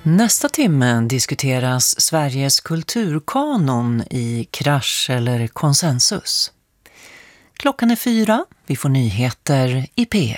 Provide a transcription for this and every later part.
Nästa timme diskuteras Sveriges kulturkanon i Krasch eller konsensus. Klockan är 4, vi får nyheter i P1.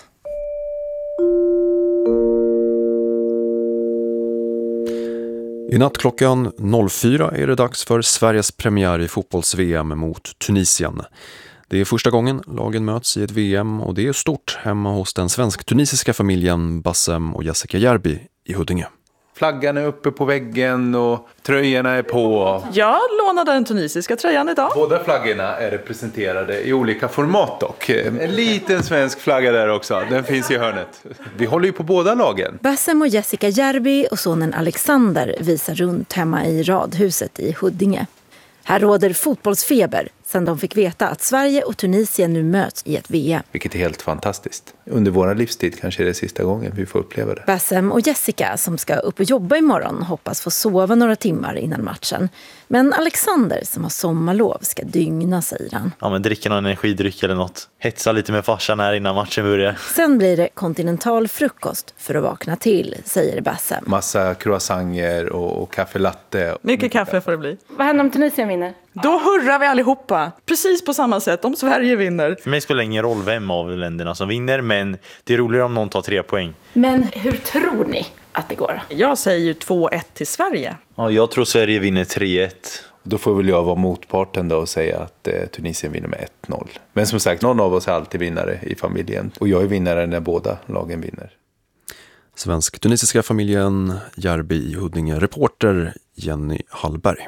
I natt klockan 04 är det dags för Sveriges premiär i fotbolls-VM mot Tunisien. Det är första gången lagen möts i ett VM och det är stort hemma hos den svensk-tunisiska familjen Bassem och Jessica Järbi i Huddinge. Flaggan är uppe på väggen och tröjorna är på. Jag lånade den tunisiska tröjan idag. Båda flaggorna är representerade i olika format dock. En liten svensk flagga där också, den finns i hörnet. Vi håller ju på båda lagen. Bassem och Jessica Järbi och sonen Alexander visar runt hemma i radhuset i Huddinge. Här råder fotbollsfeber sedan de fick veta att Sverige och Tunisien nu möts i ett VM. Vilket är helt fantastiskt. Under vår livstid kanske är det sista gången vi får uppleva det. Bassem och Jessica som ska upp och jobba imorgon hoppas få sova några timmar innan matchen. Men Alexander som har sommarlov ska dygna, säger han. Ja, men dricka någon energidryck eller något. Hetsa lite med farsan här innan matchen börjar. Sen blir det kontinental frukost för att vakna till, säger Bassem. Massa croissanter och kaffe latte. Mycket kaffe får det bli. Vad händer om Tunisien vinner? Då hurrar vi allihopa. Precis på samma sätt om Sverige vinner. För mig spelar ingen roll vem av länderna som vinner, men det är roligare om någon tar 3 poäng. Men hur tror ni att det går? Jag säger ju 2-1 till Sverige. Ja, jag tror Sverige vinner 3-1. Då får väl jag vara motparten då och säga att Tunisien vinner med 1-0. Men som sagt, någon av oss är alltid vinnare i familjen. Och jag är vinnare när båda lagen vinner. Svensk-tunisiska familjen Järbi i Huddinge, reporter Jenny Hallberg.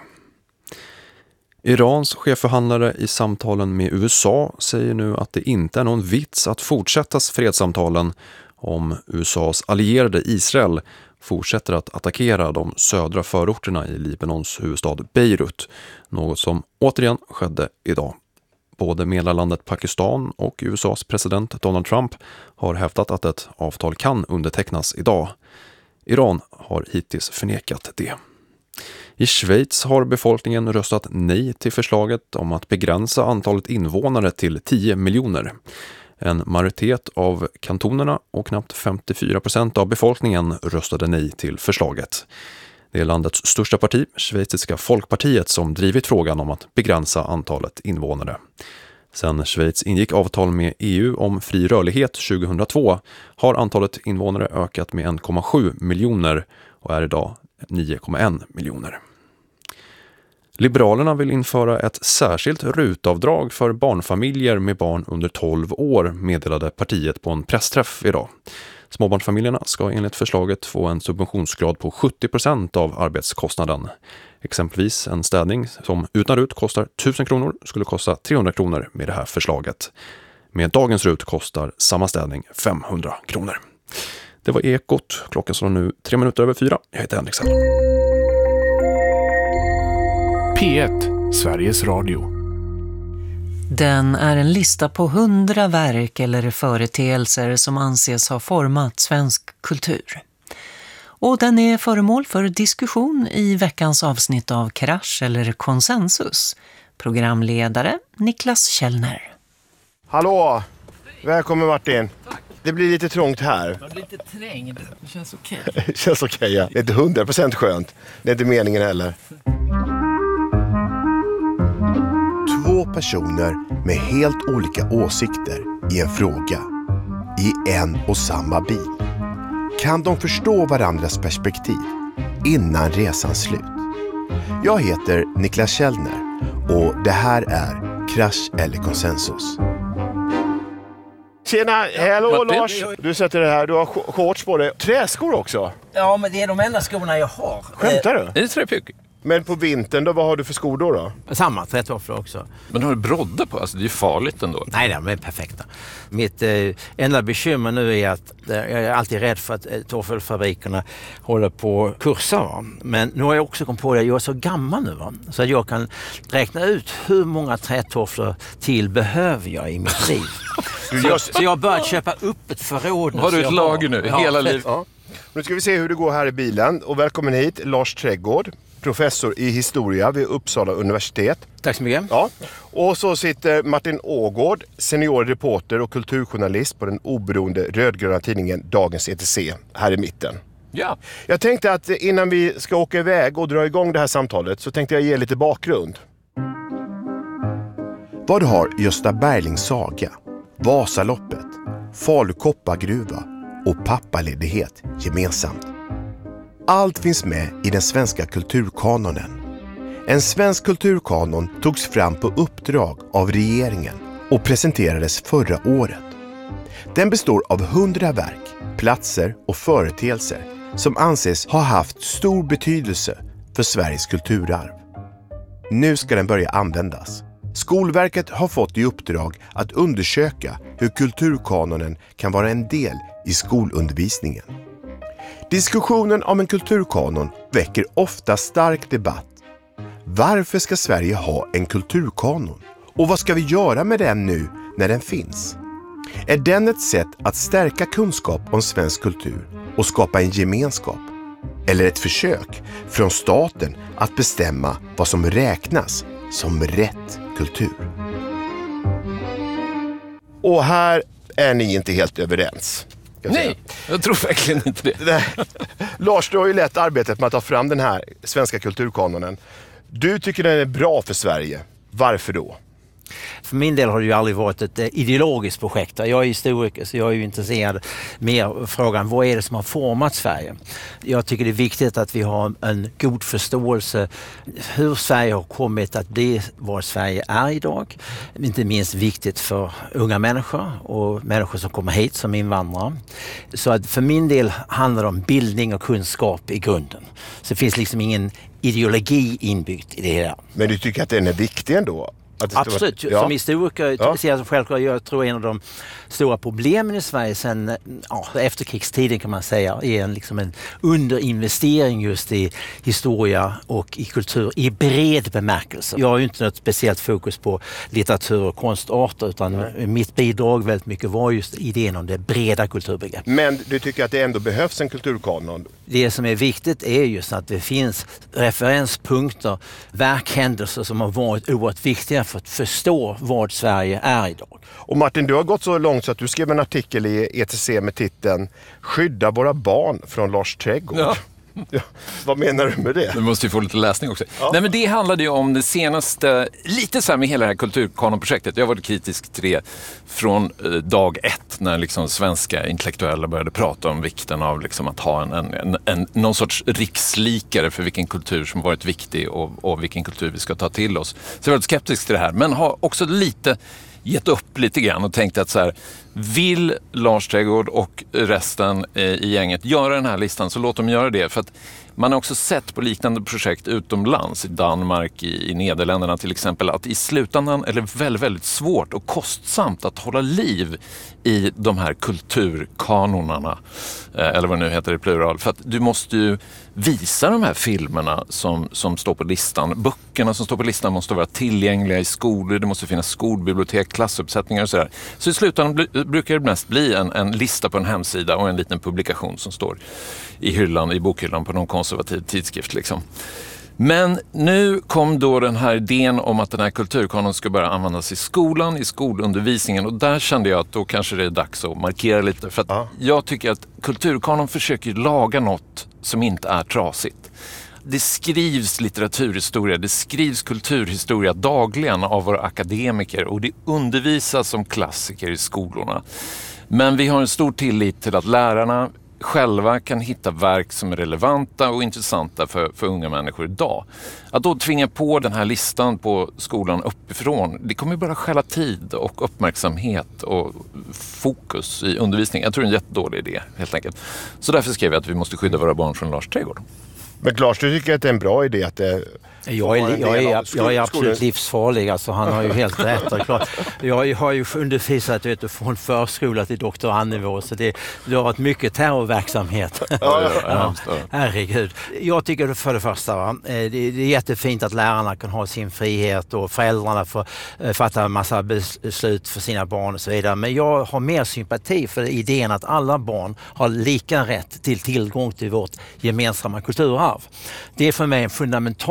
Irans chefförhandlare i samtalen med USA säger nu att det inte är någon vits att fortsätta fredssamtalen om USAs allierade Israel fortsätter att attackera de södra förorterna i Libanons huvudstad Beirut, något som återigen skedde idag. Både medlarlandet Pakistan och USAs president Donald Trump har hävdat att ett avtal kan undertecknas idag. Iran har hittills förnekat det. I Schweiz har befolkningen röstat nej till förslaget om att begränsa antalet invånare till 10 miljoner. En majoritet av kantonerna och knappt 54% av befolkningen röstade nej till förslaget. Det är landets största parti, Schweiziska folkpartiet, som drivit frågan om att begränsa antalet invånare. Sen Schweiz ingick avtal med EU om fri rörlighet 2002 har antalet invånare ökat med 1,7 miljoner och är idag 9,1 miljoner. Liberalerna vill införa ett särskilt rutavdrag för barnfamiljer med barn under 12 år, meddelade partiet på en pressträff idag. Småbarnsfamiljerna ska enligt förslaget få en subventionsgrad på 70% av arbetskostnaden. Exempelvis en städning som utan rut kostar 1000 kronor skulle kosta 300 kronor med det här förslaget. Med dagens rut kostar samma städning 500 kronor. Det var Ekot. Klockan slår nu 3:04. Jag heter Henriksson. P1, Sveriges Radio. Den är en lista på 100 verk eller företeelser som anses ha format svensk kultur. Och den är föremål för diskussion i veckans avsnitt av Krasch eller konsensus. Programledare Niklas Källner. Hallå! Välkommen Martin. Tack. Det blir lite trångt här. Jag blir lite trängd. Det känns okej. Det känns okej, ja. Det är inte 100% skönt. Det är inte meningen heller. 2 personer med helt olika åsikter i en fråga. I en och samma bil. Kan de förstå varandras perspektiv innan resans slut? Jag heter Niklas Källner och det här är Krasch eller konsensus. Tjena, hallå Lars. Du sätter det här, du har shorts på dig. Träskor också? Ja, men det är de enda skorna jag har. Skämtar du? Det är träpjuck. Men på vintern då, vad har du för skor då? Samma trätofflor också. Men har du brodda på? Alltså det är ju farligt ändå. Nej, de är perfekta. Mitt enda bekymmer nu är att jag är alltid rädd för att toffelfabrikerna håller på att kursa. Va? Men nu har jag också kommit på att jag är så gammal nu. Va? Så att jag kan räkna ut hur många trätofflor till behöver jag i mitt liv. Så jag har börjat köpa upp ett förråd. Har du ett lager nu? Ja, hela livet? Ja. Nu ska vi se hur det går här i bilen. Och välkommen hit, Lars Trädgård. Professor i historia vid Uppsala universitet. Tack så mycket. Ja. Och så sitter Martin Ågård, senior reporter och kulturjournalist på den oberoende rödgröna tidningen Dagens ETC här i mitten. Ja. Jag tänkte att innan vi ska åka iväg och dra igång det här samtalet så tänkte jag ge lite bakgrund. Vad har Gösta Berlings saga, Vasaloppet, Falu koppargruva och pappaledighet gemensamt? Allt finns med i den svenska kulturkanonen. En svensk kulturkanon togs fram på uppdrag av regeringen och presenterades förra året. Den består av 100 verk, platser och företeelser som anses ha haft stor betydelse för Sveriges kulturarv. Nu ska den börja användas. Skolverket har fått i uppdrag att undersöka hur kulturkanonen kan vara en del i skolundervisningen. Diskussionen om en kulturkanon väcker ofta stark debatt. Varför ska Sverige ha en kulturkanon? Och vad ska vi göra med den nu när den finns? Är den ett sätt att stärka kunskap om svensk kultur och skapa en gemenskap? Eller ett försök från staten att bestämma vad som räknas som rätt kultur? Och här är ni inte helt överens. Nej, jag tror verkligen inte det. Lars, du har ju lett arbetet med att ta fram den här svenska kulturkanonen. Du tycker den är bra för Sverige. Varför då? För min del har det ju aldrig varit ett ideologiskt projekt. Jag är historiker så jag är ju intresserad mer av frågan vad är det som har format Sverige. Jag tycker det är viktigt att vi har en god förståelse hur Sverige har kommit att bli vad Sverige är idag. Inte minst viktigt för unga människor och människor som kommer hit som invandrare. Så att för min del handlar det om bildning och kunskap i grunden. Så det finns liksom ingen ideologi inbyggt i det hela. Men du tycker att den är viktig ändå? Absolut, som historiker ser jag självklart, jag tror en av de stora problemen i Sverige sen efterkrigstiden kan man säga är liksom en underinvestering just i historia och i kultur i bred bemärkelse. Jag har ju inte något speciellt fokus på litteratur och konstarter utan mitt bidrag väldigt mycket var just idén om det breda kulturbegreppet. Men du tycker att det ändå behövs en kulturkanon? Det som är viktigt är just att det finns referenspunkter, verkhändelser som har varit oerhört viktiga för att förstå vad Sverige är idag. Och Martin, du har gått så långt så att du skrev en artikel i ETC med titeln Skydda våra barn från Lars trädgård. Ja. Ja, vad menar du med det? Du måste ju få lite läsning också. Ja. Nej, men det handlade ju om det senaste, lite så här med hela det här kulturkanonprojektet. Jag var kritisk till det från dag ett när liksom svenska intellektuella började prata om vikten av liksom att ha någon sorts rikslikare för vilken kultur som varit viktig och vilken kultur vi ska ta till oss. Så jag var skeptisk till det här, men har också lite gett upp lite grann och tänkt att så här, vill Lars trädgård och resten i gänget göra den här listan så låt dem göra det. För att man har också sett på liknande projekt utomlands, i Danmark, i Nederländerna till exempel, att i slutändan är det väldigt, väldigt svårt och kostsamt att hålla liv i de här kulturkanonerna, eller vad det nu heter i plural. För att du måste ju visa de här filmerna som står på listan. Böckerna som står på listan måste vara tillgängliga i skolor, det måste finnas skolbibliotek, klassuppsättningar och sådär. Så i slutändan brukar det mest bli en lista på en hemsida och en liten publikation som står i hyllan, i bokhyllan på någon konservativ tidskrift liksom. Men nu kom då den här idén om att den här kulturkanon ska börja användas i skolan, i skolundervisningen, och där kände jag att då kanske det är dags att markera lite, för att jag tycker att kulturkanon försöker laga något som inte är trasigt. Det skrivs litteraturhistoria, det skrivs kulturhistoria dagligen av våra akademiker och det undervisas som klassiker i skolorna. Men vi har en stor tillit till att lärarna själva kan hitta verk som är relevanta och intressanta för unga människor idag. Att då tvinga på den här listan på skolan uppifrån, det kommer bara stjäla tid och uppmärksamhet och fokus i undervisningen. Jag tror det är en jättedålig idé helt enkelt. Så därför skrev jag att vi måste skydda våra barn från Lars trädgård. Men Lars, du tycker att det är en bra idé att det... Jag är absolut livsfarlig, alltså han har ju helt rätt. Jag har ju undervisat från förskola till doktorandnivå, så det har varit mycket terrorverksamhet. Herregud. Jag tycker för det första, det är jättefint att lärarna kan ha sin frihet och föräldrarna får fatta en massa beslut för sina barn och så vidare. Men jag har mer sympati för idén att alla barn har lika rätt till tillgång till vårt gemensamma kulturarv. Det är för mig en fundamental rättighet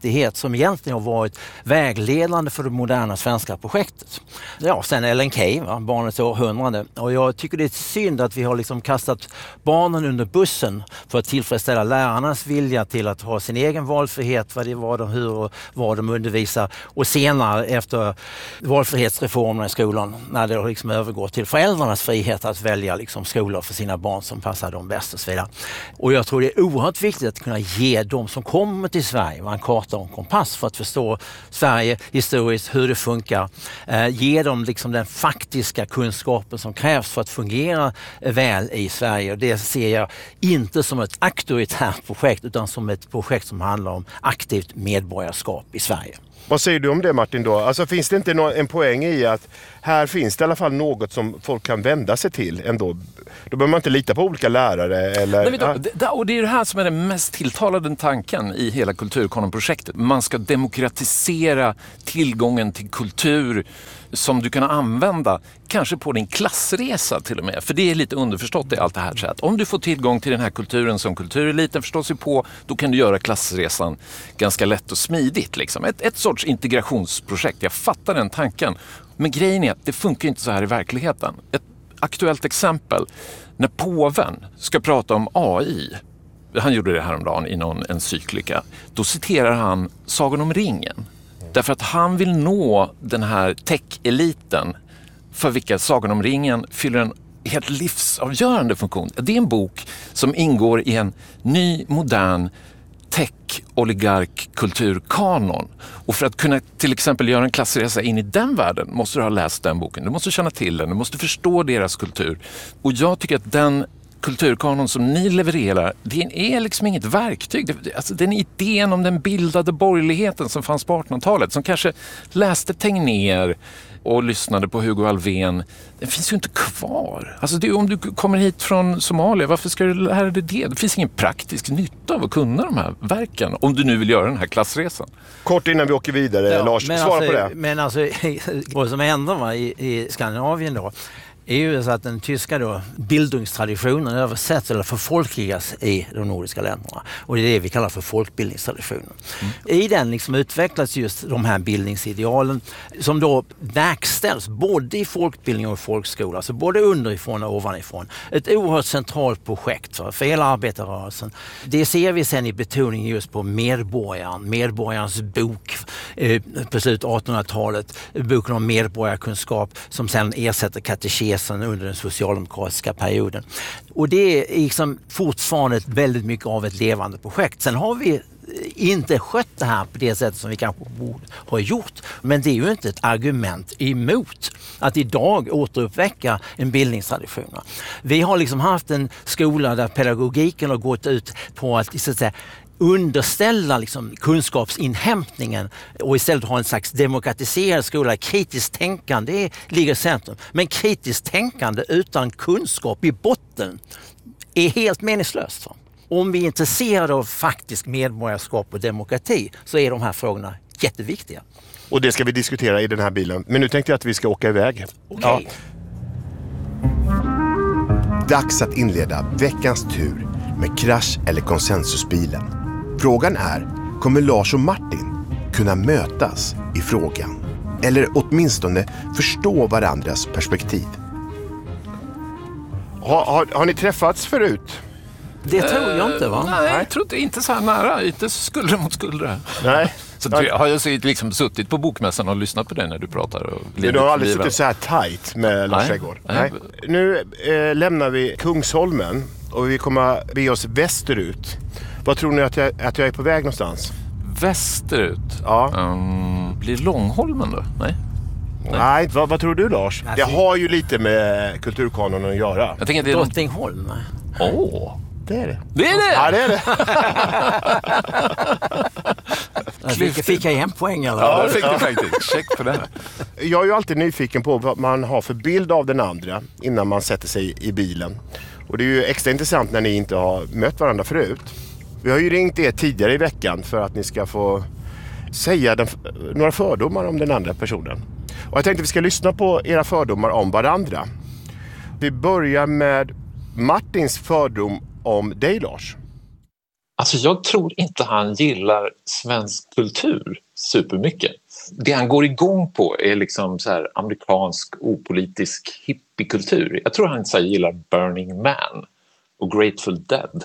rättighet som egentligen har varit vägledande för det moderna svenska projektet. Ja, sen Ellen Key, barnets århundrade. Och jag tycker det är synd att vi har liksom kastat barnen under bussen för att tillfredsställa lärarnas vilja till att ha sin egen valfrihet, vad de undervisar. Och senare efter valfrihetsreformerna i skolan, när det liksom övergår till föräldrarnas frihet att välja liksom skolor för sina barn som passar dem bäst och så vidare. Och jag tror det är oerhört viktigt att kunna ge de som kommer till Sverige en karta och en kompass för att förstå Sverige historiskt, hur det funkar. Ge dem liksom den faktiska kunskapen som krävs för att fungera väl i Sverige. Och det ser jag inte som ett auktoritärt projekt utan som ett projekt som handlar om aktivt medborgarskap i Sverige. Vad säger du om det, Martin då? Alltså finns det inte en poäng i att här finns det i alla fall något som folk kan vända sig till ändå? Då behöver man inte lita på olika lärare eller... Nej, och det är det här som är den mest tilltalade tanken i hela Kulturkanonprojektet. Man ska demokratisera tillgången till kultur som du kan använda kanske på din klassresa till och med. För det är lite underförstått i allt det här. Så att om du får tillgång till den här kulturen som kultureliten förstår sig på, då kan du göra klassresan ganska lätt och smidigt. Liksom. Ett sorts integrationsprojekt. Jag fattar den tanken. Men grejen är att det funkar inte så här i verkligheten. Ett aktuellt exempel. När påven ska prata om AI, han gjorde det häromdagen i någon encyklika, då citerar han Sagan om ringen. Därför att han vill nå den här tech-eliten för vilka Sagan om ringen fyller en helt livsavgörande funktion. Det är en bok som ingår i en ny, modern tech-oligark-kulturkanon. Och för att kunna till exempel göra en klassresa in i den världen måste du ha läst den boken. Du måste känna till den, du måste förstå deras kultur. Och jag tycker att den kulturkanon som ni levererar, det är liksom inget verktyg. Alltså den idén om den bildade borgerligheten som fanns på 1800-talet, som kanske läste Tegnér och lyssnade på Hugo Alfvén, den finns ju inte kvar. Alltså om du kommer hit från Somalia, varför ska du lära dig det? Det finns ingen praktisk nytta av att kunna de här verken, om du nu vill göra den här klassresan. Kort innan vi åker vidare, Lars, svara på det. Men alltså, vad som händer i Skandinavien då, är ju så att den tyska då, bildungstraditionen översätts eller förfolkligas i de nordiska länderna. Och det är det vi kallar för folkbildningstraditionen. I den liksom utvecklas just de här bildningsidealen som då verkställs både i folkbildning och folkskola, alltså både underifrån och ovanifrån. Ett oerhört centralt projekt för hela arbetarrörelsen. Det ser vi sen i betoning just på medborgarens bok på slutet av 1800-talet, boken om medborgarkunskap som sen ersätter katekesen under den socialdemokratiska perioden. Och det är liksom fortfarande väldigt mycket av ett levande projekt. Sen har vi inte skött det här på det sättet som vi kanske borde ha gjort. Men det är ju inte ett argument emot att idag återuppväcka en bildningstradition. Vi har liksom haft en skola där pedagogiken har gått ut på att, så att säga, underställa liksom kunskapsinhämtningen och istället ha en slags demokratiserad skola. Kritiskt tänkande ligger i centrum. Men kritiskt tänkande utan kunskap i botten är helt meningslöst. Om vi är intresserade av faktisk medborgarskap och demokrati så är de här frågorna jätteviktiga. Och det ska vi diskutera i den här bilen. Men nu tänkte jag att vi ska åka iväg. Okay. Ja. Dags att inleda veckans tur med krasch- eller konsensusbilen. Frågan är, kommer Lars och Martin kunna mötas i frågan? Eller åtminstone förstå varandras perspektiv? Har ni träffats förut? Det tror jag inte, va? Nej, jag tror inte så här nära. Inte skuldra mot skuldra. Nej. Så har jag liksom suttit på bokmässan och lyssnat på dig när du pratar. Och du har aldrig suttit så här tajt med Lars Trädgård. Nej. Nu lämnar vi Kungsholmen och vi kommer be oss västerut. Vad tror ni att jag är på väg någonstans? Västerut? Ja. Blir Långholmen då? Nej. Vad tror du, Lars? Det har ju lite med kulturkanon att göra. Jag tänker att det är Drottningholm. Det är det. Det är det? Ja, det är det. Fick jag en poäng eller? Ja, det fick du faktiskt. Check på det. Jag är ju alltid nyfiken på vad man har för bild av den andra innan man sätter sig i bilen. Och det är ju extra intressant när ni inte har mött varandra förut. Vi har ju ringt er tidigare i veckan för att ni ska få säga några fördomar om den andra personen. Och jag tänkte att vi ska lyssna på era fördomar om varandra. Vi börjar med Martins fördom om dig, Lars. Alltså jag tror inte han gillar svensk kultur supermycket. Det han går igång på är liksom så här amerikansk opolitisk hippiekultur. Jag tror han så här gillar Burning Man och Grateful Dead.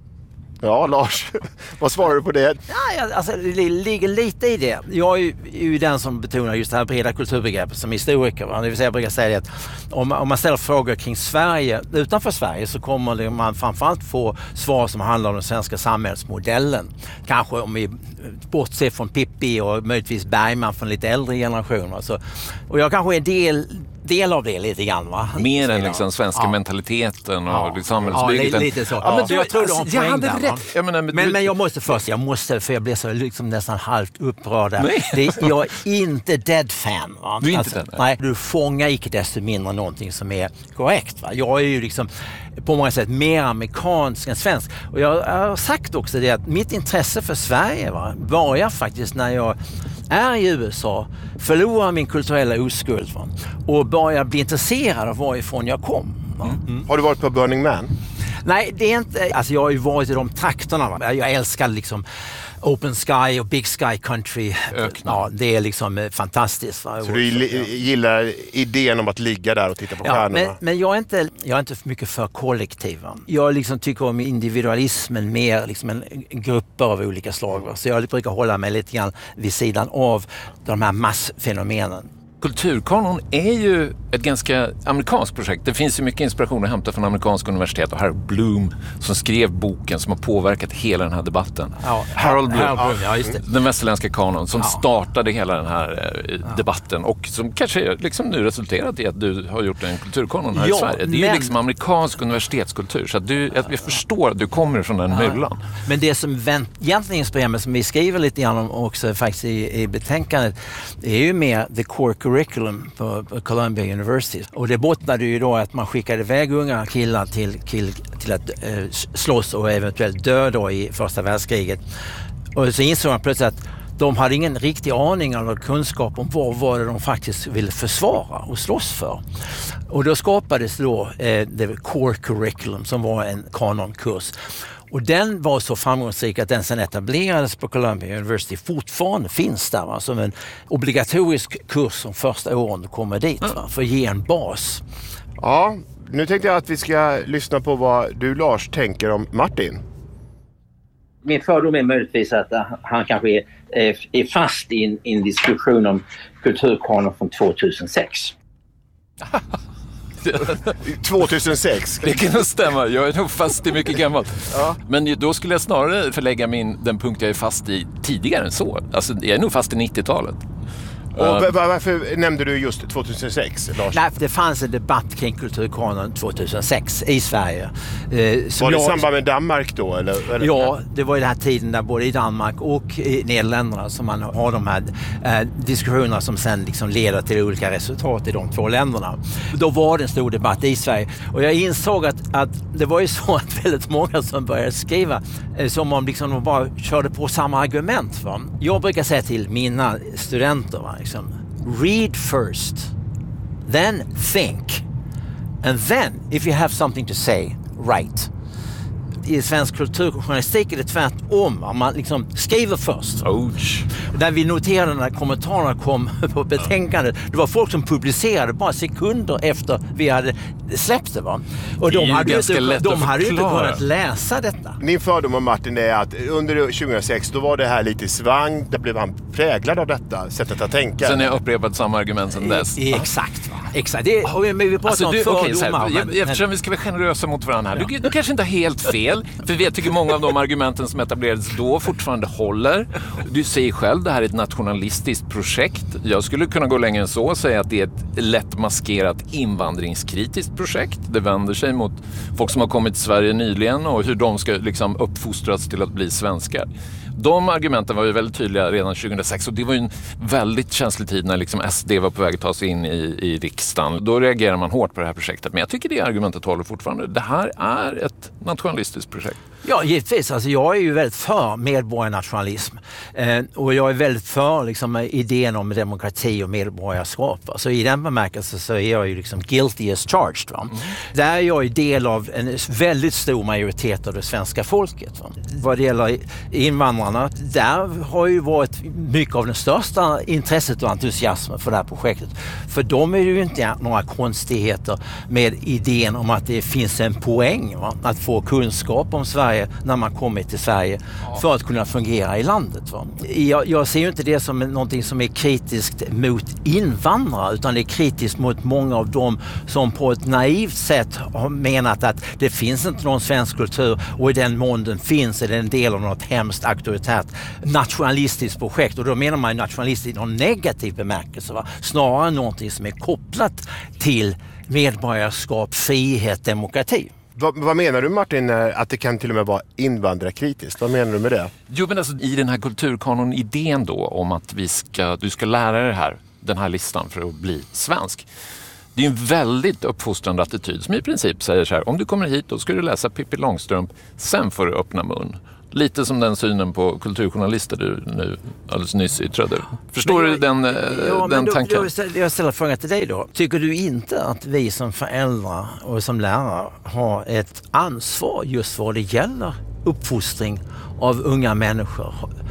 Ja, Lars, vad svarar du på det? Ja, alltså, det ligger lite i det. Jag är ju den som betonar just det här breda kulturbegreppet som historiker. Det vill säga, jag brukar säga att om man ställer frågor kring Sverige, utanför Sverige, så kommer man framförallt få svar som handlar om den svenska samhällsmodellen. Kanske om vi bortser från Pippi och möjligtvis Bergman från lite äldre generationer. Så, och jag kanske är del av det lite grann, va? Mer än liksom svenska mentaliteten och samhällsbygget. Ja, lite så. Ja, men jag tror du har en jag poäng hade där, rätt. Men jag måste, för jag blev så liksom nästan halvt upprörd där. Jag är inte Dead-fan. Va? Du är inte den? Nej, du fångar icke desto mindre någonting som är korrekt. Va? Jag är ju liksom på många sätt mer amerikansk än svensk. Och jag har sagt också det att mitt intresse för Sverige börjar faktiskt när jag är i USA, förlorar min kulturella oskuld och börjar bli intresserad av varifrån jag kom. Har du varit på Burning Man? Nej, det är inte. Alltså jag har ju varit i de trakterna. Jag älskar liksom Open Sky och Big Sky Country. Ja, det är liksom fantastiskt. Så du gillar idén om att ligga där och titta på stjärnorna? Men jag är inte mycket för kollektiva. Jag liksom tycker om individualismen mer liksom en grupper av olika slag. Så jag brukar hålla mig lite grann vid sidan av de här massfenomenen. Kulturkanon är ju ett ganska amerikanskt projekt. Det finns ju mycket inspiration att hämta från amerikanska universitet och Harold Bloom som skrev boken som har påverkat hela den här debatten. Ja, Harold Bloom, ja, just det. Den västerländska kanon som startade hela den här debatten och som kanske liksom nu resulterat i att du har gjort en kulturkanon här i Sverige. Det är ju liksom amerikansk universitetskultur så att jag förstår att du kommer från den myllan. Men det som egentligen inspirerar mig, som vi skriver lite grann om också faktiskt i betänkandet, är ju mer the core curriculum på Columbia University. Och det bottnade ju då att man skickade iväg unga killar till att slåss och eventuellt dö då i första världskriget. Och så insåg man plötsligt att de hade ingen riktig aning eller kunskap om vad var det de faktiskt ville försvara och slåss för. Och då skapades då the core curriculum som var en kanonkurs. Och den var så framgångsrik att den sen etablerades på Columbia University, fortfarande finns där som en obligatorisk kurs som första åren du kommer dit för att ge en bas. Ja, nu tänkte jag att vi ska lyssna på vad du, Lars, tänker om Martin. Min fördom är möjligtvis att han kanske är fast i en diskussion om kulturkanon från 2006. 2006. Det kan nog stämma, jag är nog fast i mycket gammalt. Men då skulle jag snarare förlägga den punkt jag är fast i tidigare än så. Alltså jag är nog fast i 90-talet. Och varför nämnde du just 2006, Lars? Nej, det fanns en debatt kring kulturkanon 2006 i Sverige. Var det i samband med Danmark då? Eller? Ja, det var i den här tiden där både i Danmark och i Nederländerna som man har de här diskussionerna som sen liksom leder till olika resultat i de två länderna. Då var det en stor debatt i Sverige. Och jag insåg att det var ju så att väldigt många som började skriva som om liksom de bara körde på samma argument. Va? Jag brukar säga till mina studenter, va? Read first, then think, and then if you have something to say, write. I svensk kulturjournalistik är det tvärtom. Man liksom skriver först. Där vi noterade när kommentarerna kom på betänkandet, det var folk som publicerade bara sekunder efter vi hade släppt det. Va? Och de hade ju inte kunnat läsa detta. Min fördom om Martin är att under 2006 då var det här lite svang. Där blev han präglad av detta sättet att tänka. Sen har jag upprepat samma argument sedan dess. Exakt. Va? Exakt. Vi pratar om fördomar. Eftersom vi ska vara generösa mot varandra här. Du kanske inte har helt fel. För jag tycker många av de argumenten som etablerades då fortfarande håller. Du säger själv, det här är ett nationalistiskt projekt. Jag skulle kunna gå längre än så och säga att det är ett lätt maskerat invandringskritiskt projekt. Det vänder sig mot folk som har kommit till Sverige nyligen och hur de ska liksom uppfostras till att bli svenskar. De argumenten var ju väldigt tydliga redan 2006 och det var ju en väldigt känslig tid när liksom SD var på väg att ta sig in i riksdagen. Då reagerar man hårt på det här projektet. Men jag tycker det argumentet håller fortfarande. Det här är ett nationalistiskt projekt. Ja, givetvis. Alltså, jag är ju väldigt för medborgarnationalism. Och jag är väldigt för liksom, idén om demokrati och medborgarskap. Alltså, i den bemärkelsen så är jag ju liksom guilty as charged. först. Va? Där är jag del av en väldigt stor majoritet av det svenska folket. Va? Vad det gäller invandrarna, där har ju varit mycket av den största intresset och entusiasmen för det här projektet. För de är ju inte några konstigheter med idén om att det finns en poäng, va? Att få kunskap om Sverige när man kommer till Sverige för att kunna fungera i landet. Va? Jag ser ju inte det som någonting som är kritiskt mot invandrare, utan det är kritiskt mot många av dem som på ett naivt sätt har menat att det finns inte någon svensk kultur, och i den mån den finns är det en del av något hemskt auktoritärt nationalistiskt projekt. Och då menar man nationalistiskt i någon negativ bemärkelse, va? Snarare någonting som är kopplat till medborgarskap, frihet, demokrati. Vad menar du, Martin, att det kan till och med vara invandrarkritiskt? Vad menar du med det? Jo, men alltså, i den här kulturkanon-idén då om att du ska lära dig den här listan för att bli svensk. Det är en väldigt uppfostrande attityd som i princip säger så här: om du kommer hit då ska du läsa Pippi Långstrump, sen får du öppna mun. Lite som den synen på kulturjournalister du nu alldeles nyss yttrade. Förstår du den tanken? Jag ställer frågan till dig då. Tycker du inte att vi som föräldrar och som lärare har ett ansvar just vad det gäller uppfostring av unga människor?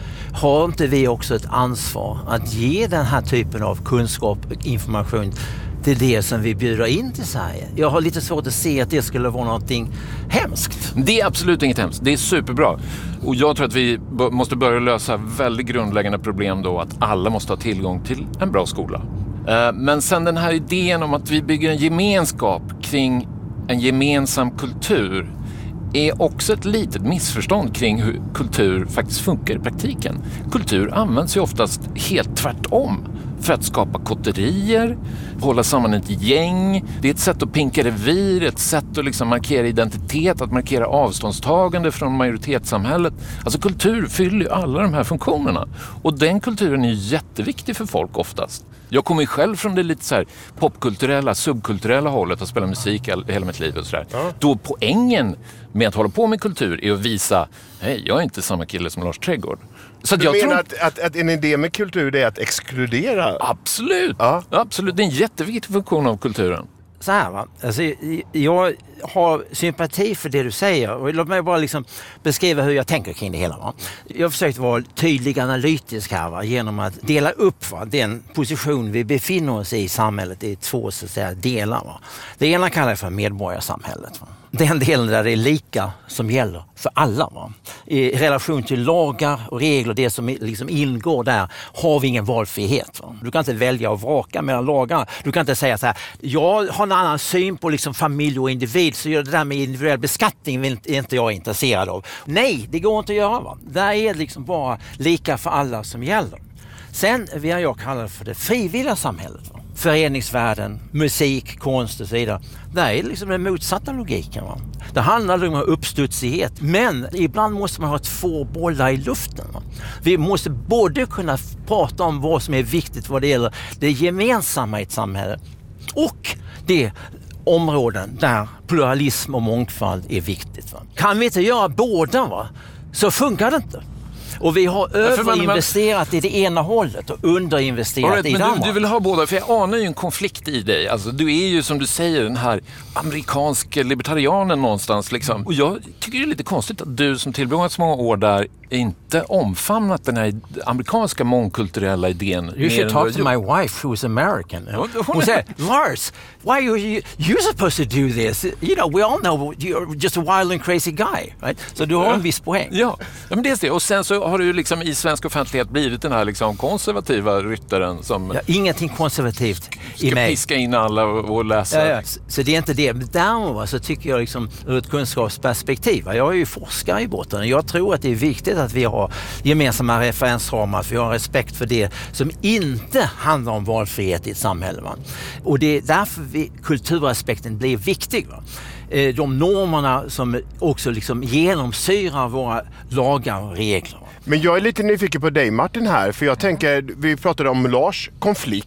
Har inte vi också ett ansvar att ge den här typen av kunskap och information till det som vi bjuder in till Sverige? Jag har lite svårt att se att det skulle vara någonting hemskt. Det är absolut inget hemskt. Det är superbra. Och jag tror att vi måste börja lösa väldigt grundläggande problem då, att alla måste ha tillgång till en bra skola. Men sen den här idén om att vi bygger en gemenskap kring en gemensam kultur är också ett litet missförstånd kring hur kultur faktiskt funkar i praktiken. Kultur används ju oftast helt tvärtom. För att skapa kotterier, hålla samman ett gäng. Det är ett sätt att pinka revir, ett sätt att liksom markera identitet, att markera avståndstagande från majoritetssamhället. Alltså kultur fyller ju alla de här funktionerna. Och den kulturen är ju jätteviktig för folk oftast. Jag kommer ju själv från det lite så här popkulturella, subkulturella hållet, att spela musik hela mitt liv och sådär. Ja. Då poängen med att hålla på med kultur är att visa, hej, jag är inte samma kille som Lars Trädgård. Så du menar att en idé med kultur är att exkludera? Absolut, ja. Absolut. Det är en jätteviktig funktion av kulturen. Så här, va? Alltså, jag har sympati för det du säger, och låt mig bara liksom beskriva hur jag tänker kring det hela. Va? Jag har försökt vara tydlig analytisk här, va? Genom att dela upp, va? Den position vi befinner oss i samhället i två, så att säga, delar. Va? Det ena kallar jag för medborgarsamhället. Va? Den delen där det är lika som gäller för alla. Va? I relation till lagar och regler, det som liksom ingår där, har vi ingen valfrihet. Va? Du kan inte välja och vraka mellan lagarna. Du kan inte säga så här: jag har en annan syn på liksom familj och individ, så gör det där med individuell beskattning är inte jag intresserad av. Nej, det går inte att göra. Va? Där är det liksom bara lika för alla som gäller. Sen vill jag kalla det för det frivilliga samhället. Va? Föreningsvärlden, musik, konst och så vidare. Där är liksom den motsatta logiken. Va? Det handlar om uppstudsighet. Men ibland måste man ha två bollar i luften. Va? Vi måste både kunna prata om vad som är viktigt vad det gäller det gemensamma i ett samhälle, och det områden där pluralism och mångfald är viktigt. Va? Kan vi inte göra båda, va? Så funkar det inte. Och vi har överinvesterat i det ena hållet och underinvesterat i det andra. Du vill ha båda, för jag anar ju en konflikt i dig. Alltså, du är ju, som du säger, den här amerikanska libertarianen någonstans. Liksom. Och jag tycker det är lite konstigt att du som tillbringat så många år där inte omfamnat den här amerikanska mångkulturella idén. You should talk to my wife who's American. Hon säger, Lars, why are you supposed to do this? You know, we all know you're just a wild and crazy guy. Right? Så du har en viss poäng. Ja, men det är det. Och sen så har du ju liksom i svensk offentlighet blivit den här liksom konservativa ryttaren som... Ja, ingenting konservativt i mig. Ska piska in alla och läsa. Ja. Så det är inte det. Men däremot så tycker jag liksom ur ett kunskapsperspektiv. Jag är ju forskare i botten. Jag tror att det är viktigt att vi har gemensamma referensramar, att vi har respekt för det som inte handlar om valfrihet i ett samhälle. Va? Och det är därför kulturaspekten blir viktig. Va? De normerna som också liksom genomsyrar våra lagar och regler. Men jag är lite nyfiken på dig, Martin, här. För jag tänker, vi pratade om Lars konflikt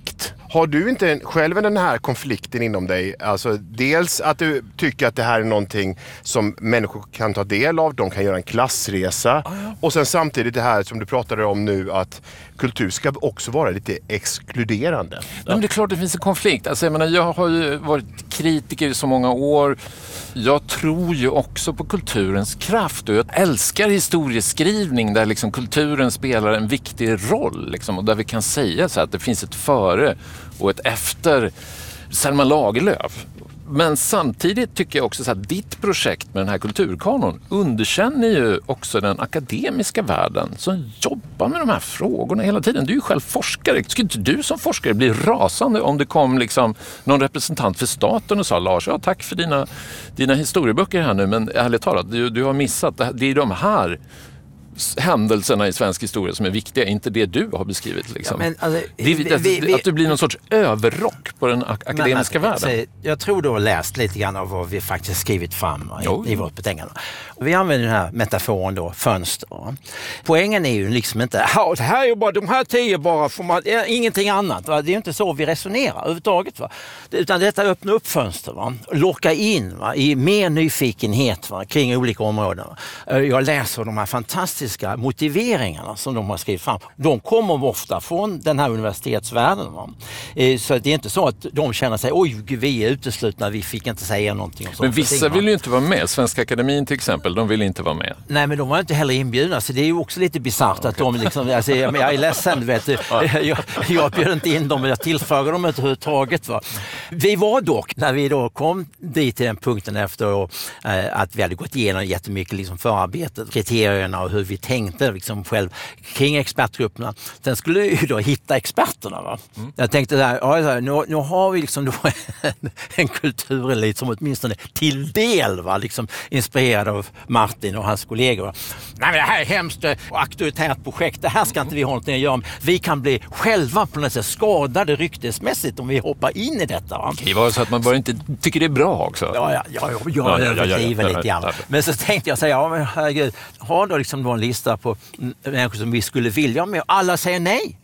Har du inte själv den här konflikten inom dig? Alltså dels att du tycker att det här är någonting som människor kan ta del av, de kan göra en klassresa. Och sen samtidigt det här som du pratade om nu, att kultur ska också vara lite exkluderande. Nej, men det är klart det finns en konflikt. Alltså, jag har ju varit kritiker i så många år. Jag tror ju också på kulturens kraft och jag älskar historieskrivning där liksom kulturen spelar en viktig roll liksom, och där vi kan säga så att det finns ett före och ett efter Selma Lagerlöf. Men samtidigt tycker jag också så att ditt projekt med den här kulturkanon underkänner ju också den akademiska världen som jobbar med de här frågorna hela tiden. Du är ju själv forskare. Skulle inte du som forskare bli rasande om det kom liksom någon representant för staten och sa Lars, ja, tack för dina historieböcker här nu, men ärligt talat, du har missat. Det är de här händelserna i svensk historia som är viktiga, inte det du har beskrivit. Liksom. Ja, men, alltså, att du blir någon sorts överrock på den akademiska världen. Jag tror du har läst lite grann av vad vi faktiskt skrivit fram i vårt betänkande. Vi använder den här metaforen då, fönster. Poängen är ju liksom inte, det här är ju bara de här 10 bara, får man, ingenting annat. Va? Det är ju inte så vi resonerar överhuvudtaget. Va? Utan detta öppnar upp fönster, va? Locka in i mer nyfikenhet kring olika områden. Jag läser de här fantastiska motiveringarna som de har skrivit fram. De kommer ofta från den här universitetsvärlden. Va? Så det är inte så att de känner sig, oj, vi är uteslutna, vi fick inte säga någonting. Men vissa vill ju inte vara med. Svenska akademin till exempel, de vill inte vara med. Nej, men de var inte heller inbjudna, så det är ju också lite bizarrt att de liksom, alltså, jag är ledsen, vet du. Jag bjöd inte in dem, jag tillfrågade dem inte överhuvudtaget. Va? Vi var dock, när vi då kom dit till den punkten efter att vi hade gått igenom jättemycket liksom förarbetet, kriterierna och hur vi tänkte liksom själv kring expertgrupperna. Sen skulle vi ju då hitta experterna. Va? Jag tänkte nu har vi liksom då en kulturelit som åtminstone till del var liksom inspirerad av Martin och hans kollegor. Va? Nej, men det här är hemskt och auktoritärt projekt. Det här ska inte vi ha någonting att göra med. Vi kan bli själva på något sätt skadade ryktesmässigt om vi hoppar in i detta. Va? Det var så att man bara inte tycker det är bra också. Jag överdriver lite grann. Men så tänkte jag säga, men herregud, har då liksom en lista på människor som vi skulle vilja med. Alla säger nej.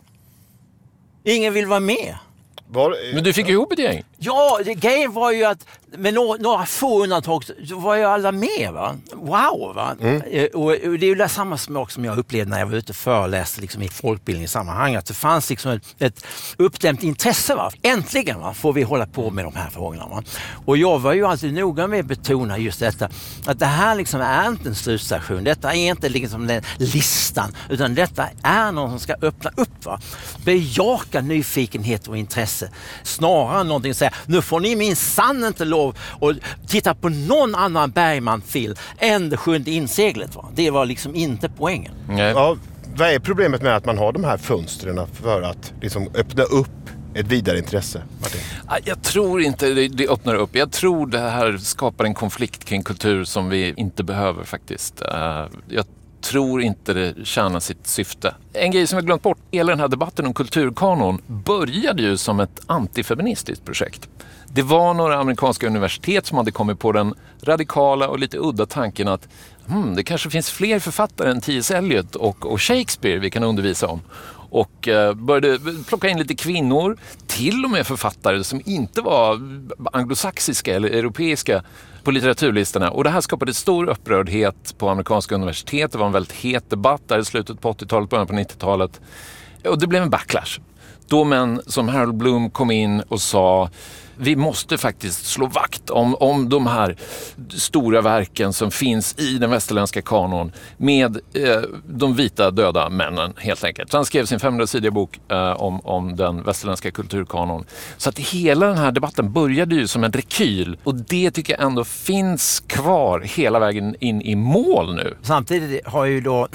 Ingen vill vara med. Men du fick ihop ett gäng. Ja, grejen var ju att med några få undantag så var ju alla med. Va? Wow! Va? Och det är ju det samma smak som jag upplevde när jag var ute och föreläste liksom, i folkbildningssammanhang. Att det fanns liksom ett uppdämt intresse. Va? Äntligen får vi hålla på med de här frågorna. Va? Och jag var ju alltid noga med att betona just detta. Att det här liksom är inte en slutstation. Detta är inte liksom den listan. Utan detta är någon som ska öppna upp. Va? Bejaka nyfikenhet och intresse. Snarare än någonting att säga, nu får ni minsann inte lov och titta på någon annan Bergman-film än Det sjunde inseglet. Va? Det var liksom inte poängen. Ja, vad är problemet med att man har de här fönstren för att liksom öppna upp ett vidare intresse? Martin? Jag tror inte det öppnar upp. Jag tror det här skapar en konflikt kring kultur som vi inte behöver faktiskt. Jag tror inte det tjänar sitt syfte. En grej som jag glömt bort, hela den här debatten om kulturkanon började ju som ett antifeministiskt projekt. Det var några amerikanska universitet som hade kommit på den radikala och lite udda tanken att det kanske finns fler författare än T.S. Eliot och Shakespeare vi kan undervisa om. Och började plocka in lite kvinnor, till och med författare som inte var anglosaxiska eller europeiska på litteraturlistorna. Och det här skapade stor upprördhet på amerikanska universitet. Det var en väldigt het debatt där i slutet på 80-talet, början på 90-talet. Och det blev en backlash. Då män som Harold Bloom kom in och sa vi måste faktiskt slå vakt om de här stora verken som finns i den västerländska kanon med de vita döda männen helt enkelt. Så han skrev sin 500-sidiga bok om den västerländska kulturkanon. Så att hela den här debatten började ju som en rekyl och det tycker jag ändå finns kvar hela vägen in i mål nu. Samtidigt har ju då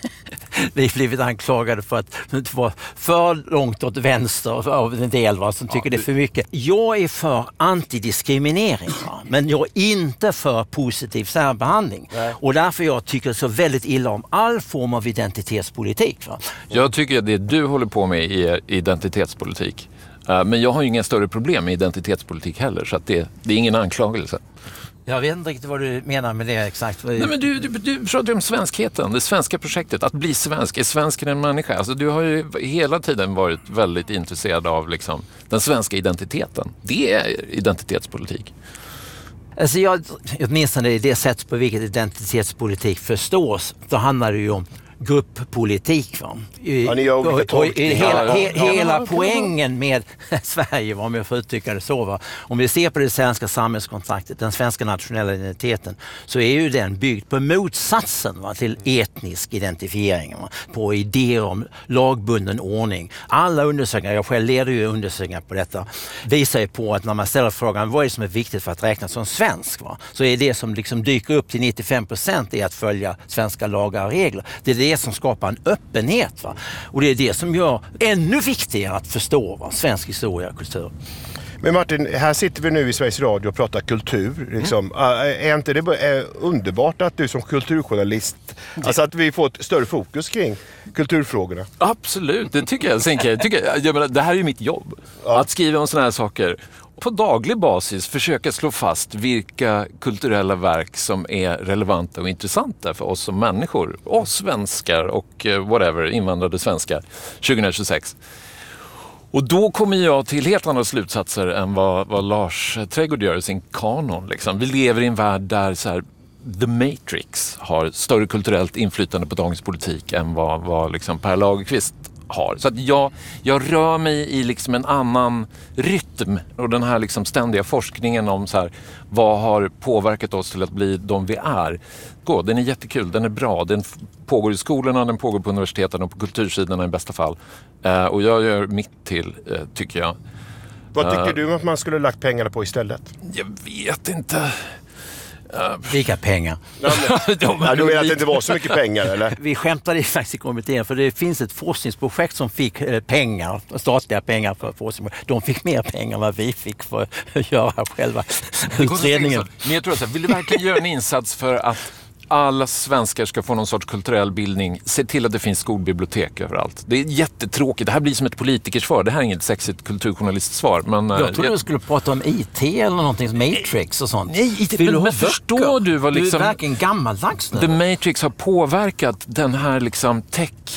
vi blivit anklagade för att inte vara för långt åt vänster av en del som tycker det är för mycket. Jag är för antidiskriminering, men jag är inte för positiv särbehandling. Nej. Och därför jag tycker så väldigt illa om all form av identitetspolitik. Jag tycker att det du håller på med är identitetspolitik. Men jag har ju inga större problem med identitetspolitik heller, så att det är ingen anklagelse. Jag vet inte riktigt vad du menar med det exakt. Nej, men du pratar om svenskheten, det svenska projektet, att bli svensk. Är svensken en människa? Alltså, du har ju hela tiden varit väldigt intresserad av liksom, den svenska identiteten. Det är identitetspolitik. Alltså åtminstone i det sätt på vilket identitetspolitik förstås, då handlar det ju om grupppolitik. Va? Ja, ni gör olika tolkningar. Hela poängen med Sverige, om jag får uttrycka det så, va? Om vi ser på det svenska samhällskontraktet, den svenska nationella identiteten, så är ju den byggd på motsatsen, va, till etnisk identifiering, va? På idéer om lagbunden ordning. Alla undersökningar, jag själv leder ju undersökningar på detta, visar ju på att när man ställer frågan vad är det som är viktigt för att räknas som svensk, va? Så är det som liksom dyker upp till 95% är att följa svenska lagar och regler. Det är det som skapar en öppenhet, va? Och det är det som gör ännu viktigare att förstå, va, svensk historia och kultur. Men Martin, här sitter vi nu i Sveriges Radio och pratar kultur. Liksom. Är inte det underbart att du som kulturjournalist, alltså att vi får ett större fokus kring kulturfrågorna? Absolut, det tycker jag. Jag menar, det här är ju mitt jobb. Ja. Att skriva om såna här saker. På daglig basis försöka slå fast vilka kulturella verk som är relevanta och intressanta för oss som människor. Oss svenskar och invandrade svenskar 2026. Och då kommer jag till helt andra slutsatser än vad Lars Trädgård gör i sin kanon. Liksom. Vi lever i en värld där så här, The Matrix har större kulturellt inflytande på dagens politik än vad liksom Per Lagerkvist har. Så att jag rör mig i liksom en annan rytm, och den här liksom ständiga forskningen om så här, vad har påverkat oss till att bli de vi är. Den är jättekul, den är bra, den pågår i skolorna, den pågår på universiteten och på kultursidorna i bästa fall. Och jag gör mitt till, tycker jag. Vad tycker du att man skulle lagt pengarna på istället? Jag vet inte. Vilka pengar? Du vet att det inte var så mycket pengar, eller? Vi skämtade faktiskt i kommittén, för det finns ett forskningsprojekt som fick pengar, statliga pengar för forskning. De fick mer pengar än vad vi fick för att göra själva utredningen. Men jag tror så här, vill du verkligen göra en insats för att alla svenskar ska få någon sorts kulturell bildning, se till att det finns skolbibliotek överallt. Det är jättetråkigt. Det här blir som ett politikersvar. Det här är inget sexigt kulturjournalistsvar. Men, jag trodde du skulle prata om IT eller någonting som Matrix och sånt. Nej, IT, men förstår du vad liksom... Du är verkligen gammaldags nu. The Matrix har påverkat den här liksom tech...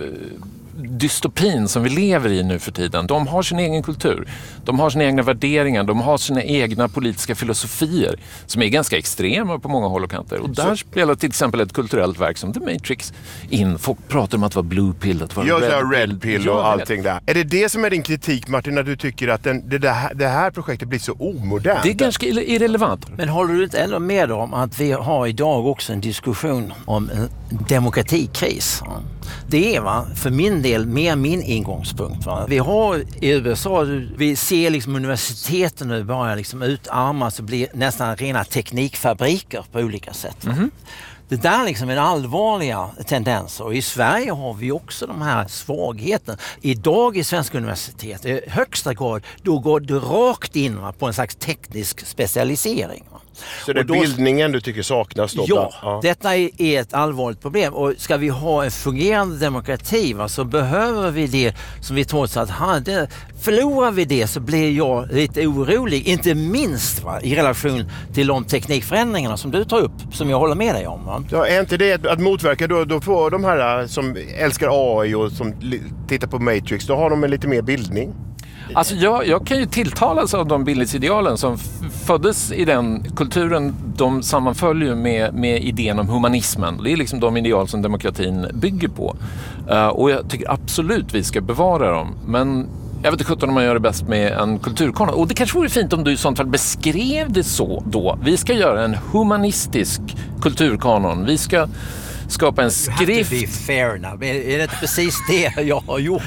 dystopin som vi lever i nu för tiden. De har sin egen kultur. De har sina egna värderingar. De har sina egna politiska filosofier som är ganska extrema på många håll och kanter. Och där spelar till exempel ett kulturellt verk som The Matrix in. Folk pratar om att vara blue pill, att vara red pill och allting där. Är det som är din kritik, Martin, när du tycker att det här projektet blir så omodernt? Det är ganska irrelevant. Men håller du inte ändå med om att vi har idag också en diskussion om en demokratikris? Det är för min del mer min ingångspunkt. Va? Vi har i USA, vi ser liksom universiteten nu bara liksom utarmas och blir nästan rena teknikfabriker på olika sätt. Mm-hmm. Det där liksom är allvarliga tendenser, och i Sverige har vi också de här svagheten. Idag i svenska universitet i högsta grad, då går det rakt in på en slags teknisk specialisering. Så det är bildningen du tycker saknas då? Ja, detta är ett allvarligt problem, och ska vi ha en fungerande demokrati, så behöver vi det som vi trots allt hade. Förlorar vi det så blir jag lite orolig, inte minst i relation till de teknikförändringarna som du tar upp, som jag håller med dig om. Ja, är inte det att motverka då får de här som älskar AI och som tittar på Matrix, då har de en lite mer bildning? Alltså jag kan ju tilltalas av de bildningsidealen som föddes i den kulturen. De sammanföljer med idén om humanismen. Det är liksom de ideal som demokratin bygger på. Och jag tycker absolut vi ska bevara dem. Men jag vet inte om man gör det bäst med en kulturkanon. Och det kanske vore fint om du i sånt fall beskrev det så då. Vi ska göra en humanistisk kulturkanon. Vi ska skapa en skrift. Det är fair enough. Är det inte precis det jag har gjort?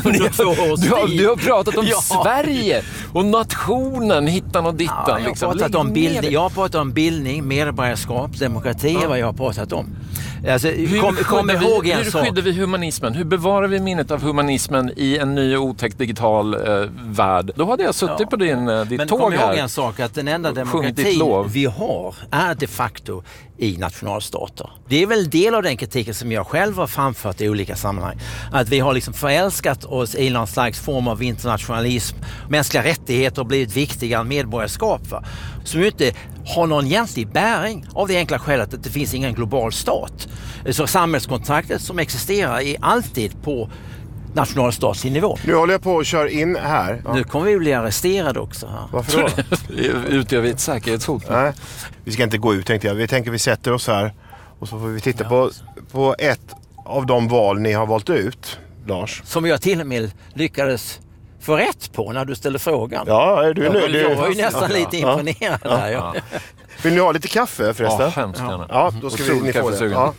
Du har pratat om Sverige och nationen, hittan och dittan. Ja, jag har pratat om bildning, medborgarskap, demokrati är vad jag har pratat om. Alltså, hur skyddar vi humanismen? Hur bevarar vi minnet av humanismen i en ny och otäck digital värld? Då hade jag suttit på ditt tåg här. Men kom ihåg en sak, att den enda demokrati vi har är de facto i nationalstater. Det är väl del av den kritiken som jag själv har framfört i olika sammanhang. Att vi har liksom förälskat oss i någon slags form av internationalism. Mänskliga rättigheter har blivit viktigare än medborgarskap. Va? som ju inte har någon egentlig bäring av det enkla skälet att det finns ingen global stat. Så samhällskontraktet som existerar är alltid på nationalstatslig nivå. Nu håller jag på att köra in här. Nu kommer vi bli arresterade också här. Varför då? Utgör vi ett säkerhetshot? Nej, vi ska inte gå ut tänkte jag. Vi tänker vi sätter oss här och så får vi titta på ett av de val ni har valt ut, Lars. Som jag till och med lyckades få rätt på när du ställde frågan. Ja, är du nöjd? Jag var ju nästan lite imponerad där. Ja. Vill ni ha lite kaffe förresten? Ja, hemskt gärna. Ja, då ska ni få det. Ja.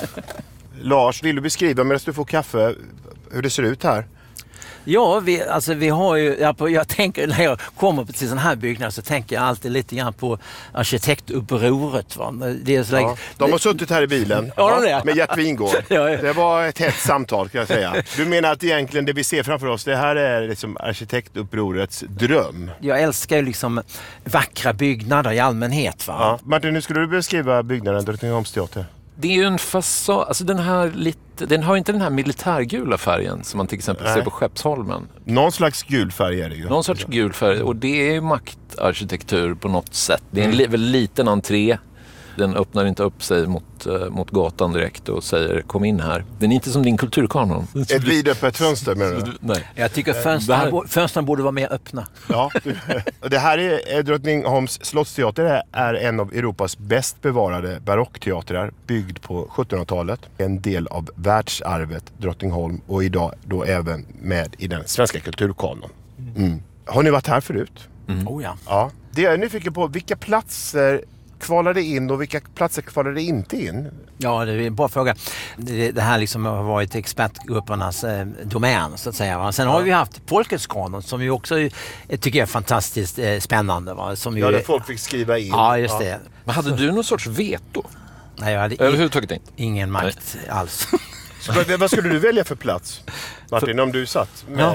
Lars, vill du beskriva medan du får kaffe hur det ser ut här? Ja, vi har ju, jag tänker när jag kommer till sån här byggnad så tänker jag alltid lite grann på arkitektupproret. Va? Det är de har suttit här i bilen med Gert Wingård. Det var ett hett samtal kan jag säga. Du menar att egentligen det vi ser framför oss, det här är liksom arkitektupprorets dröm? Jag älskar ju liksom vackra byggnader i allmänhet. Va? Ja. Martin, nu skulle du beskriva byggnaden Drottningholmsteater. Det är ju en fasad, alltså den har inte den här militärgula färgen som man till exempel ser på Skeppsholmen. Någon slags gul färg är det ju. Någon sorts gul färg, och det är ju maktarkitektur på något sätt. Det är en väldigt liten entré. Den öppnar inte upp sig mot gatan direkt och säger kom in här. Den är inte som din kulturkanon. Ett vidöppet fönster menar du? Nej. Jag tycker fönstren borde vara mer öppna. Ja, det här är Drottningholms slottsteater är en av Europas bäst bevarade barockteatrar byggd på 1700-talet. En del av världsarvet Drottningholm och idag då även med i den svenska kulturkanon. Mm. Har ni varit här förut? Oh ja. Ja. Det är jag nyfiken på, vilka platser kvalade in och vilka platser kvalade inte in? Ja, det är en bra fråga. Det här liksom har varit expertgruppernas domän så att säga. Va? Sen har vi haft Folkets kanon som ju också tycker jag är fantastiskt spännande. Va? Som där folk fick skriva in. Ja, just det. Men hade du någon sorts veto? Nej, jag hade överhuvudtaget inte. Ingen makt alls. Vad skulle du välja för plats, Martin, om du satt med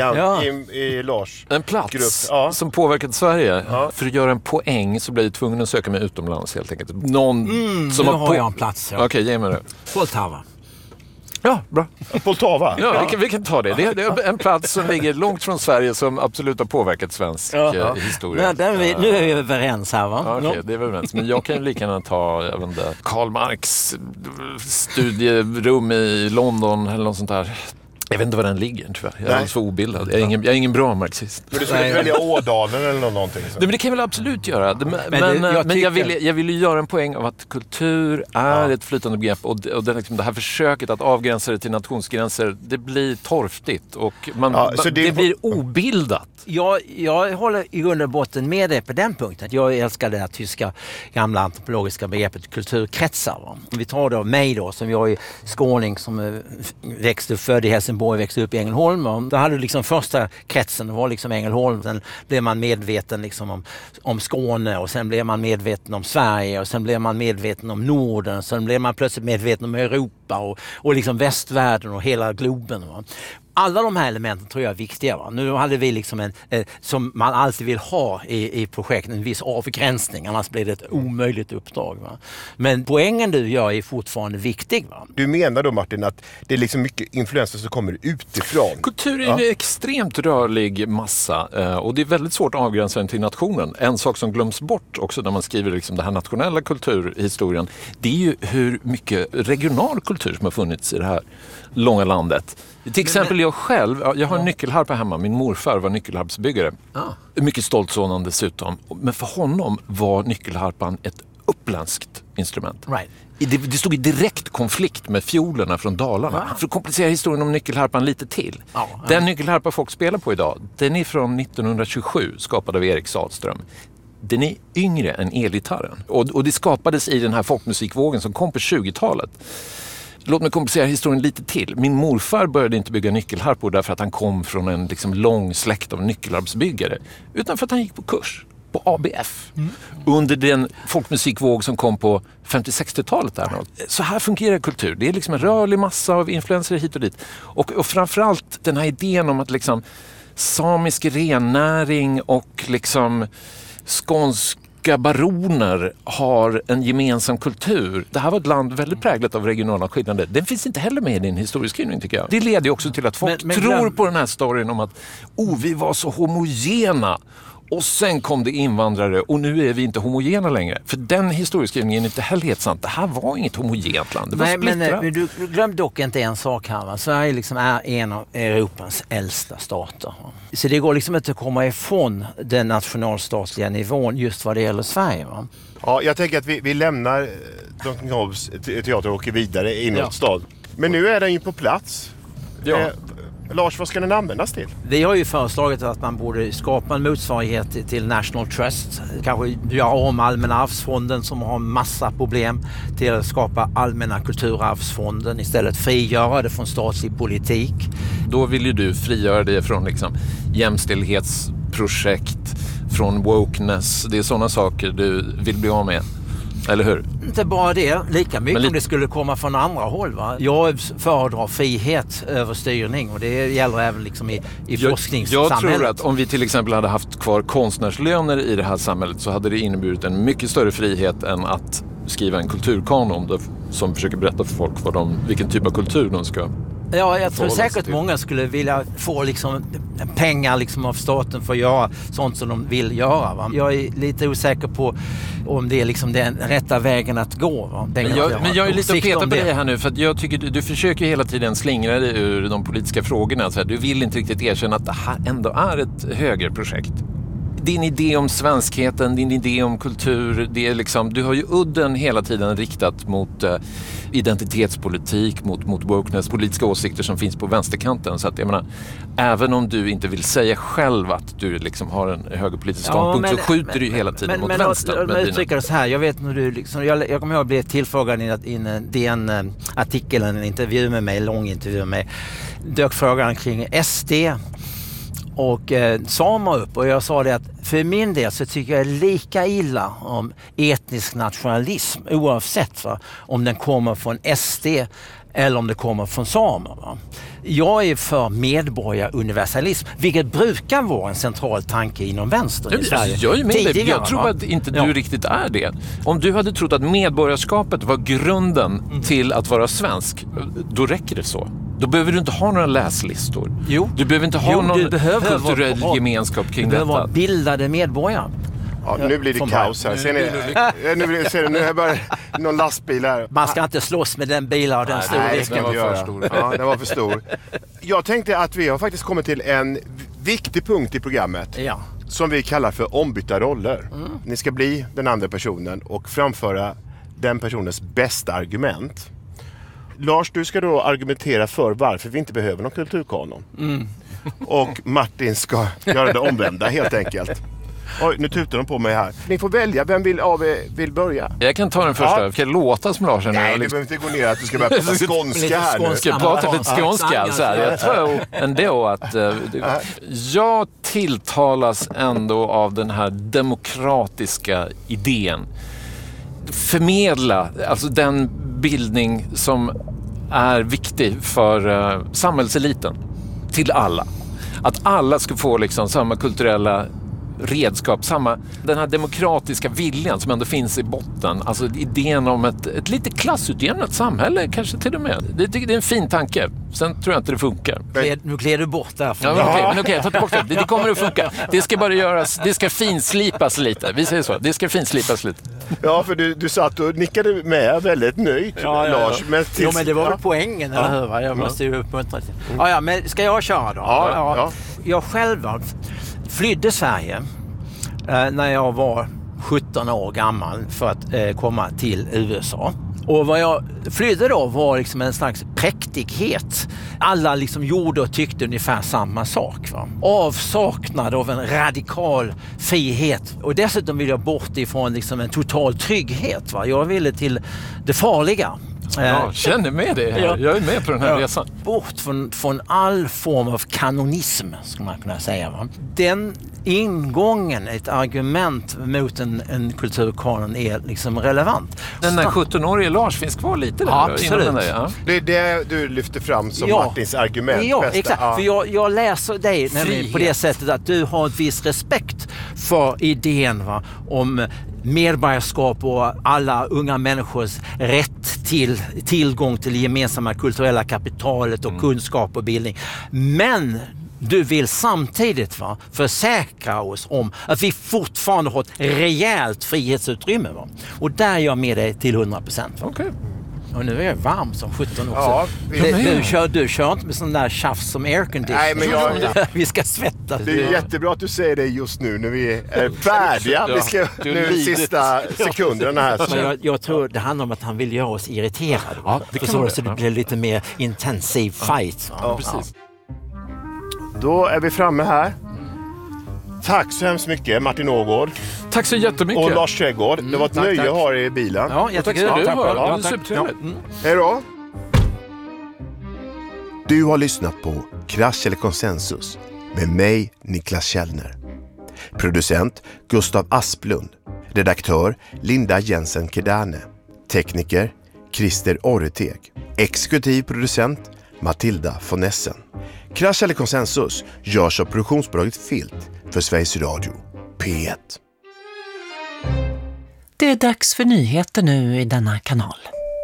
i Lars en plats grupp? Som påverkat Sverige. För att göra en poäng så blir jag tvungen att söka mig utomlands helt enkelt. Som har jag en plats. Ja. Okej, ge mig det. Poltava. Ja, bra. Poltava? Ja, vi kan ta det. Det är en plats som ligger långt från Sverige som absolut har påverkat svensk historia. Nu är vi överens här, va? Ja, okej, det är vi överens. Men jag kan ju lika gärna ta Karl Marx studierum i London eller något sånt där. Jag vet inte var den ligger tyvärr. Jag är så obildad. Jag är ingen bra marxist. Men du skulle inte välja Ådalen eller någonting? Nej, men det kan jag väl absolut göra. Men jag vill ju göra en poäng av att kultur är ett flytande begrepp. Och det här försöket att avgränsa det till nationsgränser, det blir torftigt. Och det blir obildat. Jag håller i grund och botten med dig på den punkten. Jag älskar det här tyska gamla antropologiska begreppet kulturkretsar. Va? Vi tar då mig då, som jag är skåning som född i Helsingborg, växte upp i Ängelholm. Då hade du liksom första kretsen, var liksom Ängelholm. Sen blev man medveten liksom om Skåne och sen blev man medveten om Sverige och sen blev man medveten om Norden. Sen blev man plötsligt medveten om Europa och liksom västvärlden och hela globen. Va? Alla de här elementen tror jag är viktiga. Va? Nu hade vi liksom som man alltid vill ha i projekten, en viss avgränsning. Annars blir det ett omöjligt uppdrag. Va? Men poängen du gör är fortfarande viktig. Va? Du menar då, Martin, att det är liksom mycket influenser som kommer utifrån? Kultur är en extremt rörlig massa och det är väldigt svårt att avgränsa den till nationen. En sak som glöms bort också när man skriver liksom den här nationella kulturhistorien, det är ju hur mycket regional kultur som har funnits i det här långa landet. Till exempel jag själv, jag har en nyckelharpa hemma. Min morfar var nyckelharpsbyggare. Mycket stolt sådan dessutom. Men för honom var nyckelharpan ett uppländskt instrument. Right. Det stod i direkt konflikt med fiolerna från Dalarna. För att komplicera historien om nyckelharpan lite till. Den nyckelharpa folk spelar på idag, den är från 1927, skapad av Erik Sahlström. Den är yngre än elgitarren. Och det skapades i den här folkmusikvågen som kom på 20-talet. Låt mig komplicera historien lite till. Min morfar började inte bygga nyckelharpor därför att han kom från en liksom lång släkt av nyckelharpsbyggare. Utan för att han gick på kurs på ABF. Under den folkmusikvåg som kom på 50-60-talet. Så här fungerar kultur. Det är liksom en rörlig massa av influenser hit och dit. Och framförallt den här idén om att liksom samisk rennäring och liksom skånska baroner har en gemensam kultur. Det här var ett land väldigt präglat av regionala skillnader. Den finns inte heller med i din historieskrivning tycker jag. Det leder ju också till att folk tror på den här storyn om att vi var så homogena Och sen kom det invandrare och nu är vi inte homogena längre. För den historieskrivningen är inte heller helt sant. Det här var inget homogent land. Det var splittrat. Men du glömde dock inte en sak här. Va? Sverige liksom är en av Europas äldsta stater. Va? Så det går liksom inte att komma ifrån den nationalstatliga nivån just vad det gäller Sverige. Va? Ja, jag tänker att vi lämnar Drottninghofs teater och åker vidare inåt stad. Men nu är den ju på plats. Ja. Lars, vad ska den användas till? Vi har ju föreslagit att man borde skapa en motsvarighet till National Trust. Kanske göra om Allmänna arvsfonden som har massa problem till att skapa Allmänna kulturarvsfonden. Istället frigöra det från statlig politik. Då vill ju du frigöra det från liksom jämställdhetsprojekt, från wokeness. Det är sådana saker du vill bli av med. Eller hur? Inte bara det, lika mycket om det skulle komma från andra håll. Va? Jag föredrar frihet över styrning och det gäller även liksom i forskningssamhället. Jag tror att om vi till exempel hade haft kvar konstnärslöner i det här samhället så hade det inneburit en mycket större frihet än att skriva en kulturkanon som försöker berätta för folk vilken typ av kultur de ska. Ja, jag tror säkert många skulle vilja få liksom pengar liksom av staten för att göra sånt som de vill göra. Va? Jag är lite osäker på om det är liksom den rätta vägen att gå. Va? Men jag är lite att peta på det här nu för att jag tycker du försöker hela tiden slingra dig ur de politiska frågorna. Så här, du vill inte riktigt erkänna att det här ändå är ett högerprojekt. Din idé om svenskheten, din idé om kultur, det är liksom, du har ju udden hela tiden riktat mot identitetspolitik, mot wokeness, politiska åsikter som finns på vänsterkanten. Så att jag menar, även om du inte vill säga själv att du liksom har en högerpolitisk ståndpunkt så skjuter du hela tiden mot vänster. Men uttrycker det så här, jag vet när du liksom, jag kommer ihåg att bli tillfrågad i en DN-artikel, en intervju med mig, en lång intervju med mig, dök frågan kring SD och samer upp och jag sa det att för min del så tycker jag lika illa om etnisk nationalism oavsett om den kommer från SD eller om det kommer från samer. Va? Jag är för medborgaruniversalism, vilket brukar vara en central tanke inom vänster i Sverige. Jag är med dig. Jag tror att inte du riktigt är det. Om du hade trott att medborgarskapet var grunden till att vara svensk, då räcker det så. Då behöver du inte ha några läslistor. Du behöver inte ha någon kulturell gemenskap kring detta. Du behöver vara bildade medborgare. Ja, nu blir det kaos här. Ser ni, nu är bara någon lastbil här. Man ska inte slåss med den bilen och den Nej, det ska vi göra. Ja, den var för stor. Jag tänkte att vi har faktiskt kommit till en viktig punkt i programmet. Ja. Som vi kallar för ombytta roller. Ni ska bli den andra personen och framföra den personens bästa argument. Lars, du ska då argumentera för varför vi inte behöver någon kulturkanon. Och Martin ska göra det omvända helt enkelt. Oj, nu tutar de på mig här. Ni får välja, vem vill börja? Jag kan ta den första. Jag kan låta som Lars. Nej, du behöver inte gå ner att du ska börja prata skånska här nu. Ska prata lite skånska. Så här. Jag tror ändå att jag tilltalas ändå av den här demokratiska idén. Förmedla, alltså den bildning som är viktig för samhällseliten till alla. Att alla ska få liksom samma kulturella redskap, den här demokratiska viljan som ändå finns i botten. Alltså idén om ett lite klassutjämnat samhälle kanske till och med. Det är en fin tanke. Sen tror jag inte det funkar. Nu klär du bort där. Men okej, jag tar tillbaka det. Det kommer att funka. Det ska bara göras, det ska finslipas lite. Vi säger så, det ska finslipas lite. Ja, för du satt och nickade med väldigt nöjt, Lars. Men det var väl poängen, eller hur? Jag måste ju uppmuntra till. Ja, men ska jag köra då? Ja. Jag själv flydde Sverige när jag var 17 år gammal för att komma till USA. Och vad jag flydde då var liksom en slags präktighet. Alla liksom gjorde och tyckte ungefär samma sak. Va? Avsaknad av en radikal frihet. Och dessutom ville jag bort ifrån liksom en total trygghet. Va? Jag ville till det farliga. Jag känner med det här. Jag är med på den här resan. Bort från all form av kanonism, skulle man kunna säga. Va? Den ingången, ett argument mot en kulturkanon är liksom relevant. Den där 17-årige Lars finns kvar lite där. Absolut. Det är det du lyfter fram som Martins argument. Ja, exakt. För jag läser dig nämligen på det sättet att du har ett viss respekt för idén om medborgarskap och alla unga människors rätt till tillgång till det gemensamma kulturella kapitalet och kunskap och bildning. Men Du vill samtidigt försäkra oss om att vi fortfarande har ett rejält frihetsutrymme. Och där är jag med dig till 100%. Okej. Och nu är jag varm som 17 också. Ja, du kör inte med sån där tjafs som aircondition. Nej, men vi ska svettas. Det är jättebra att du säger det just nu när vi är färdiga. Vi ska nu sista sekunderna här. Men jag tror det handlar om att han vill göra oss irriterade. Ja, så det blir lite mer intensiv fight. Ja, precis. Då är vi framme här. Tack så hemskt mycket Martin Ågård. Tack så jättemycket. Och Lars Trädgård. Det var ett nöje att ha er i bilen. Ja, tack ska du ha. Ja, supertrevligt. Hej då. Du har lyssnat på Krasch eller konsensus med mig, Niklas Källner. Producent Gustav Asplund. Redaktör Linda Jensen Kedane. Tekniker Christer Orreteg. Exekutiv producent Matilda von Essen. Krasch eller konsensus görs av produktionsbolaget Filt för Sveriges Radio P1. Det är dags för nyheter nu i denna kanal.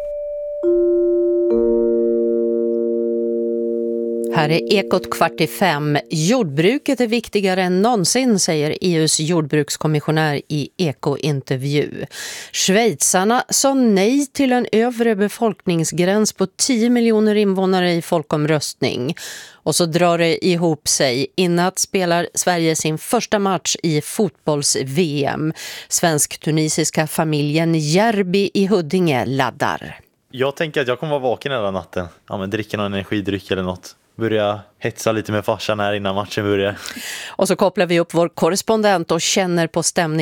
Här är Ekot 4:45. Jordbruket är viktigare än någonsin, säger EUs jordbrukskommissionär i Eko-intervju. Schweizarna sa nej till en övre befolkningsgräns på 10 miljoner invånare i folkomröstning. Och så drar det ihop sig. I natt spelar Sverige sin första match i fotbolls-VM. Svensk-tunisiska familjen Järby i Huddinge laddar. Jag tänker att jag kommer vara vaken hela natten. Ja, men dricka någon energidryck eller något. Börja hetsa lite med farsan här innan matchen börjar. Och så kopplar vi upp vår korrespondent och känner på stämningen.